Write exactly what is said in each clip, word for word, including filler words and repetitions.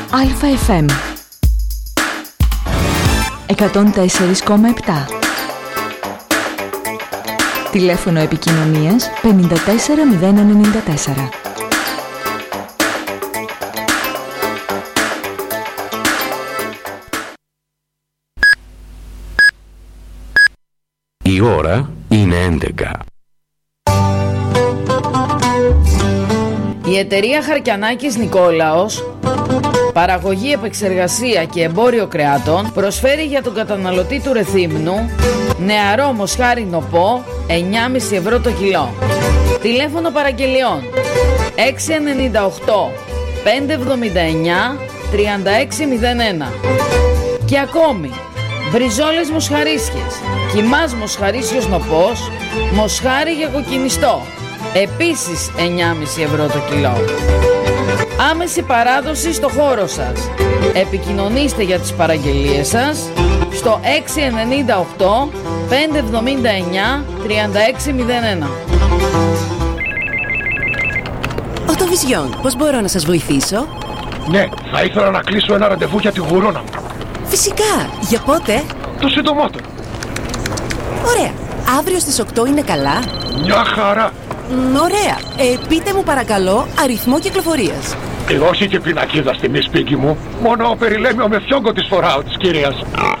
Αλφα εφ εμ εκατόν τέσσερα κόμμα επτά. Τηλέφωνο επικοινωνίας πέντε τέσσερα μηδέν ενενήντα τέσσερα. Η ώρα είναι έντεκα. Η εταιρεία Χαρκιανάκης Νικόλαος, παραγωγή, επεξεργασία και εμπόριο κρεάτων, προσφέρει για τον καταναλωτή του Ρεθύμνου νεαρό μοσχάρι νοπό εννιά κόμμα πέντε ευρώ το κιλό. Τηλέφωνο παραγγελιών έξι εννιά οκτώ πέντε εβδομήντα εννιά τριάντα έξι μηδέν ένα. Και ακόμη μπριζόλες μοσχαρίσιες, κιμάς μοσχαρίσιος νοπός, μοσχάρι για κοκκινιστό, επίσης εννιά κόμμα πέντε ευρώ το κιλό. Άμεση παράδοση στο χώρο σας. Επικοινωνήστε για τις παραγγελίες σας στο έξι εννιά οκτώ πέντε εβδομήντα εννιά τριάντα έξι μηδέν ένα. Οτοβιζιόν, πώς μπορώ να σας βοηθήσω? Ναι, θα ήθελα να κλείσω ένα ραντεβού για τη γουρόνα μου. Φυσικά, για πότε? Το συντομότερο. Ωραία, αύριο στις οκτώ είναι καλά? Μια χαρά. Μ, ωραία, ε, πείτε μου παρακαλώ αριθμό κυκλοφορίας. Ε, όχι και πινακίδα στη μη σπίτι μου. Μόνο περιλέμιο με φιόγκο της φοράω της κυρίας.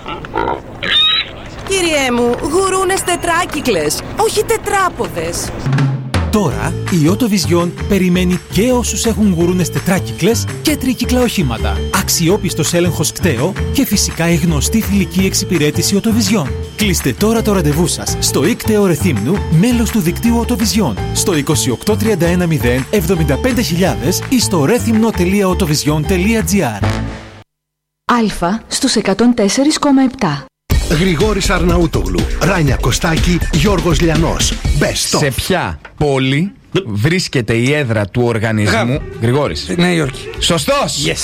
Κύριέ μου, γουρούνες τετράκυκλες, όχι τετράποδες. Τώρα η Οτοβιζιόν περιμένει και όσους έχουν γουρούνες τετράκυκλες και τρίκυκλα οχήματα. Αξιόπιστος έλεγχος κταίο και φυσικά η γνωστή φιλική εξυπηρέτηση Οτοβιζιόν. Κλείστε τώρα το ραντεβού σας στο ίκτεο Ρεθύμνου, μέλος του δικτύου Οτοβιζιόν, στο είκοσι οκτώ τριάντα ένα μηδέν εβδομήντα πέντε χιλιάδες ή στο ρέθυμνο τελεία οτοβιζιόν τελεία τζι άρ. Αλφα στους εκατόν τέσσερα κόμμα επτά. Γρηγόρης Αρναούτογλου, Ράνια Κωστάκη, Γιώργος Λιανός. Best of. Σε ποια πόλη βρίσκεται η έδρα του οργανισμού? Γα... Γρηγόρης. Νέα Υόρκη. Σωστός! Yes.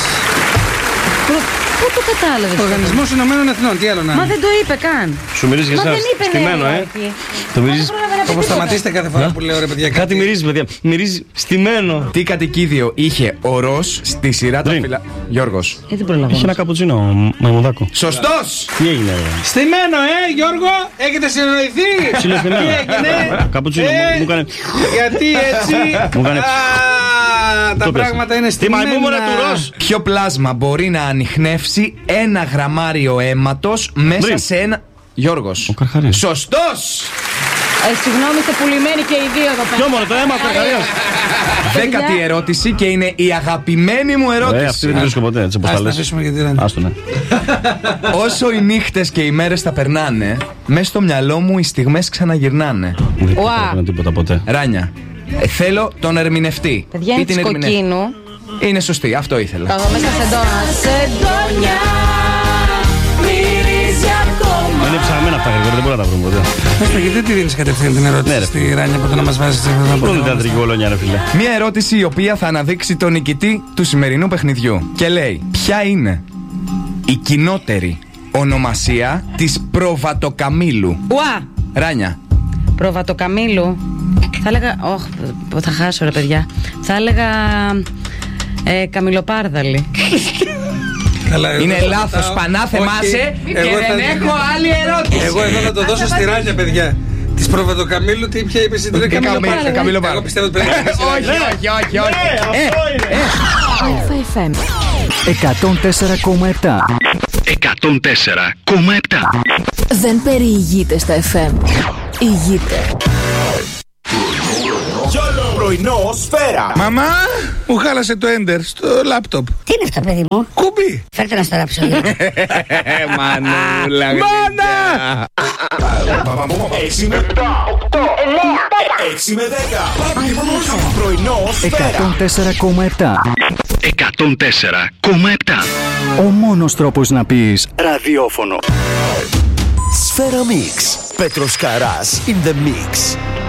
Πού το κατάλαβες? Οργανισμός Ηνωμένων Εθνών, τι άλλο να είναι? Μα δεν το είπε καν. Σου μυρίζει και εσάς. Στημένο, ε. Το μυρίζει. Όπως σταματήστε κάθε φορά που λέω ρε παιδιά. Κάτι μυρίζει, παιδιά. Μυρίζει στημένο. Τι κατοικίδιο είχε ο Ρος στη σειρά των φυλα... Γιώργος. Ε, δεν προλαβαίνω. Είχε ένα καπουτσίνο, μαϊμουδάκο. Σωστός! Τι έγινε, ρε? Στημένο, ε, Γιώργο! Έχετε συνοηθεί! Ψιλοστημένο. Τι έγινε? Καπουτσίνο, μου έκανε. Γιατί έτσι? Μου έκανε. Τα πράγματα είναι στημένα. Τι μαϊμούμορα του Ρος. Ποιο πλάσμα μπορεί να ανιχνεύσει ένα γραμμάριο αίματος μέσα Μπρι. σε ένα... Γιώργος. Ο Καρχαρίας. Σωστός! Ε, συγγνώμη, είστε πουλημένοι και οι δύο εδώ πέρα. Ποιο μόνο το αίμα, ο Καρχαρίας. Δέκατη ερώτηση και είναι η αγαπημένη μου ερώτηση. Ε, αυτή δεν τη βρίσκω ποτέ, έτσι όπως τα λες. Άστο, ναι. Όσο οι νύχτες και οι μέρες τα περνάνε, μέσα στο μυαλό μου οι στιγμές ξαναγυρνάνε. Δεν wow. τίποτα ποτέ. Ράνια, ε, θέλω τον ερμηνευτή. Παιδιά, είναι της Κοκκίνου. Είναι σωστή, αυτό ήθελα. Κάτω μέσα σεντόνια. Είναι ψαγμένα αυτά, γρήγορα, δεν μπορώ να τα βρούμε ποτέ. Έστω, γιατί δεν τη δίνεις κατευθείαν την ερώτηση ναι, στη Ράνια από το να μας βάζεις σε αυτό το πρόβλημα. Πρώτη θεατρική βολόνια, ρε φίλε. Μια ερώτηση η οποία θα αναδείξει τον νικητή του σημερινού παιχνιδιού. Και λέει, ποια είναι η κοινότερη ονομασία της Προβατοκαμήλου? Ουα! Ράνια. Προβατοκαμήλου. Θα έλεγα. Όχι, oh, θα χάσω, ρε παιδιά. Θα έλεγα. Ε, Καμιλοπάρδαλη. Καλά, είναι λάθος, Πανά, θεμάσαι και δεν θα... έχω άλλη ερώτηση. Εγώ εδώ να το δώσω στη Ράνια, παιδιά. Της Προβατοκαμήλου, τι πια είπε στην τρέχα Καμιλοπάρδαλη. Εγώ πιστεύω ότι πρέπει να είναι. Όχι, όχι, όχι, όχι. Αλφα εφ εμ εκατόν τέσσερα κόμμα επτά. εκατόν τέσσερα κόμμα επτά. Δεν περιηγείται στα εφ εμ. Ηγείται. Πρωινό Σφαίρα. Μαμά, μου χάλασε το Enter στο λάπτοπ. Τι είναι αυτό, παιδί μου? Κουμπί. Φέρτε να στο ράψω. Μανούλα. Μάνα! έξι με επτά, οκτώ, εννιά, έξι με δέκα. Πρωινό Σφαίρα. εκατόν τέσσερα κόμμα επτά. εκατόν τέσσερα κόμμα επτά. Ο μόνος τρόπος να πεις ραδιόφωνο. Σφαίρα Mix. Πέτρος Καράς in the mix.